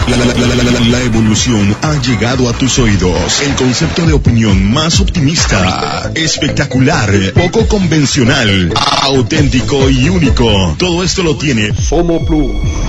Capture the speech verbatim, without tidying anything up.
La, la, la, la, la, la evolución ha llegado a tus oídos. El concepto de opinión más optimista, espectacular, poco convencional, auténtico y único. Todo esto lo tiene Somo Plus.